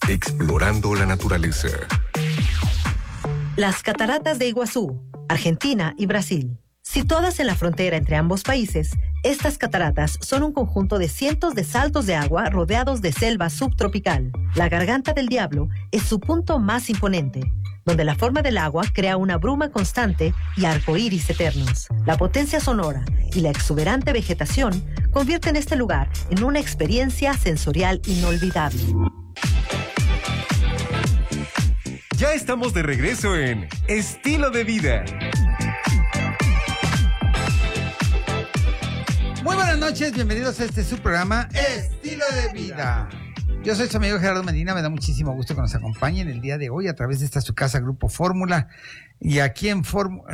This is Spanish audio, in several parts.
explorando la naturaleza. Las cataratas de Iguazú, Argentina y Brasil. Situadas en la frontera entre ambos países, estas cataratas son un conjunto de cientos de saltos de agua rodeados de selva subtropical. La Garganta del Diablo es su punto más imponente, donde la forma del agua crea una bruma constante y arcoíris eternos. La potencia sonora y la exuberante vegetación convierten este lugar en una experiencia sensorial inolvidable. Ya estamos de regreso en Estilo de Vida. Muy buenas noches, bienvenidos a este su programa Estilo de Vida. Yo soy su amigo Gerardo Medina, me da muchísimo gusto que nos acompañen el día de hoy a través de esta su casa Grupo Fórmula. Y aquí en Fórmula,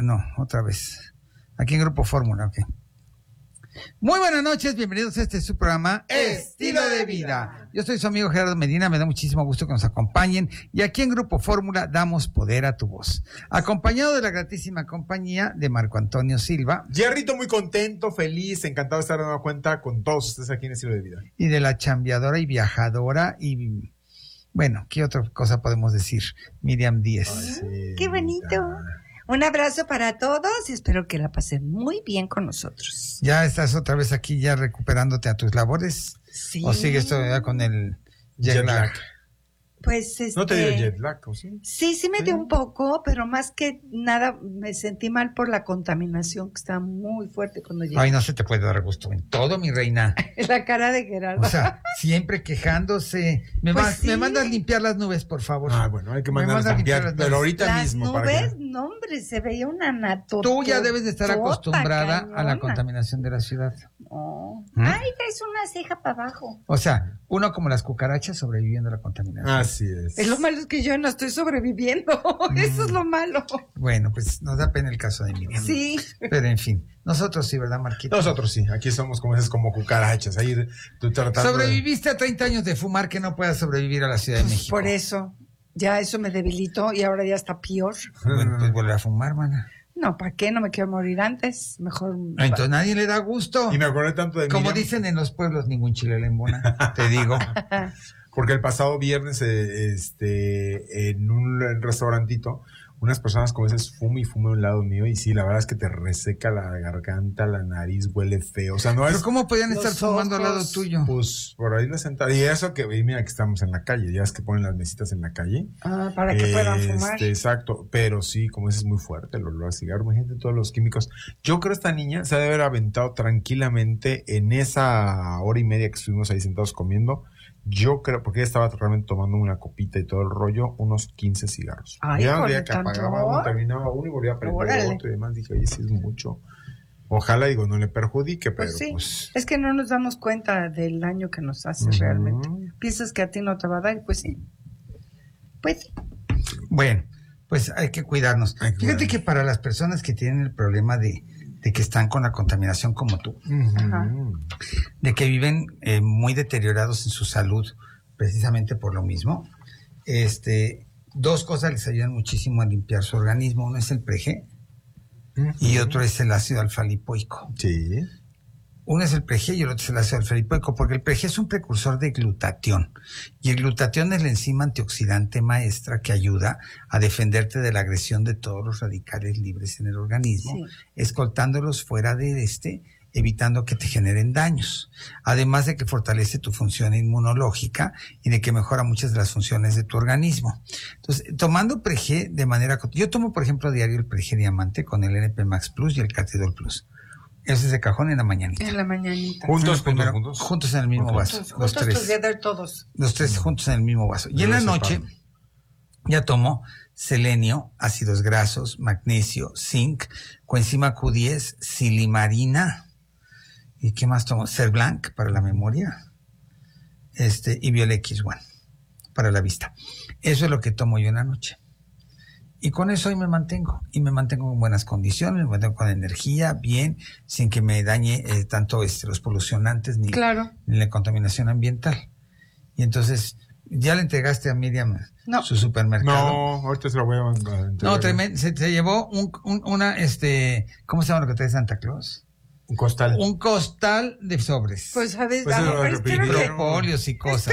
aquí en Grupo Fórmula, ok. Muy buenas noches, bienvenidos a este su programa Estilo de Vida. Yo soy su amigo Gerardo Medina, me da muchísimo gusto que nos acompañen y aquí en Grupo Fórmula damos poder a tu voz. Acompañado de la gratísima compañía de Marco Antonio Silva. Jerrito, muy contento, feliz, encantado de estar de nueva cuenta con todos ustedes aquí en Estilo de Vida. Y de la chambeadora y viajadora y, bueno, ¿qué otra cosa podemos decir? Miriam Díez. Ay, sí, ¡qué bonito! Un abrazo para todos y espero que la pasen muy bien con nosotros. ¿Ya estás otra vez aquí ya recuperándote a tus labores? Sí. ¿O sigues todavía con el jet lag? Pues ¿No te dio jet lag o sí? Sí me dio un poco, pero más que nada me sentí mal por la contaminación que está muy fuerte cuando llegué. Ay, no se te puede dar gusto en todo, mi reina. La cara de Gerardo. O sea, siempre quejándose. Me mandas limpiar las nubes, por favor. Ah, bueno, hay que mandarlas a limpiar, pero ahorita las mismo. Nubes, no hombre, se veía una natotota. Tú ya debes de estar acostumbrada cañona a la contaminación de la ciudad. No. ¿Mm? Ay, es una ceja para abajo. O sea, uno como las cucarachas sobreviviendo a la contaminación. Así es. Es lo malo es que yo no estoy sobreviviendo. Eso es lo malo. Bueno, pues nos da pena el caso de Miriam. Sí. Pero en fin, nosotros sí, ¿verdad, Marquito? Nosotros sí, aquí somos como esas como cucarachas, ahí tú tratando Sobreviviste a 30 años de fumar, que no puedas sobrevivir a la Ciudad de México. Por eso, ya eso me debilitó y ahora ya está peor. Bueno, pues volver a fumar, mana. No, ¿para qué? No me quiero morir antes. Mejor. Entonces nadie le da gusto. Y me acordé tanto de Como Miriam, dicen en los pueblos, ningún chile le embona, te digo. porque el pasado viernes en un restaurantito, unas personas como esas fuman a un lado mío y sí, la verdad es que te reseca la garganta, la nariz, huele feo. O sea, no Pero es... ¿cómo podían estar Los fumando al lado ojos. tuyo? Pues por ahí la sentada. Y eso que, mira que estamos en la calle, ya es que ponen las mesitas en la calle. Para que puedan fumar. Exacto, pero sí, como ese es muy fuerte, el olor a cigarro, imagínate todos los químicos. Yo creo que esta niña se ha de haber aventado tranquilamente en esa hora y media que estuvimos ahí sentados comiendo. Yo creo, porque ella estaba realmente tomando una copita y todo el rollo, unos 15 cigarros. Ay, ya ¿por veía que tanto? apagaba uno, terminaba uno y volvía a prender Órale. otro y demás. Dije, oye, sí es mucho. Ojalá, digo, no le perjudique, pero Pues sí. pues... Es que no nos damos cuenta del daño que nos hace realmente. Piensas que a ti no te va a dar, pues sí. Pues sí. Bueno, pues hay que cuidarnos. Hay que Fíjate cuidarnos. que para las personas que tienen el problema de que están con la contaminación como tú, Ajá. de que viven muy deteriorados en su salud, precisamente por lo mismo, dos cosas les ayudan muchísimo a limpiar su organismo. Uno es el PreG y otro es el ácido alfa-lipoico. Sí. Uno es el PreG y el otro es el ácido alfa-lipoico, porque el PreG es un precursor de glutatión. Y el glutatión es la enzima antioxidante maestra que ayuda a defenderte de la agresión de todos los radicales libres en el organismo, Sí. escoltándolos fuera de evitando que te generen daños. Además de que fortalece tu función inmunológica y de que mejora muchas de las funciones de tu organismo. Entonces, tomando PreG de manera... Yo tomo, por ejemplo, a diario el PreG Diamante con el NP Max Plus y el Catedol Plus. Ese es de cajón en la mañanita. En la mañanita. Juntos en el mismo vaso. Los Juntos tres. together todos. Los tres juntos en el mismo vaso. Y en la noche ya tomo selenio, ácidos grasos, magnesio, zinc, coenzima Q10, silimarina. ¿Y qué más tomo? Cerblanc para la memoria. Y Biolex-1 para la vista. Eso es lo que tomo yo en la noche. Y con eso ahí me mantengo. Y me mantengo en buenas condiciones, me mantengo con energía, bien, sin que me dañe tanto los polucionantes ni la contaminación ambiental. Y entonces, ¿ya le entregaste a Miriam su supermercado? No, ahorita se lo voy a mandar. No, tremendo. Se llevó una, ¿cómo se llama lo que trae Santa Claus? Un costal. Un costal de sobres. Pues, ¿sabes? Pues pero lo es que era reprimieron. que- Propóleos y cosas.